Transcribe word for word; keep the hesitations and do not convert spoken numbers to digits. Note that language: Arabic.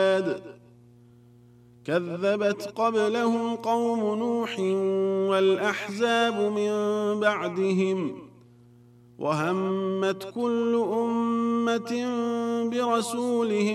كذبت قبلهم قوم نوح والأحزاب من بعدهم وهمت كل أمة برسولهم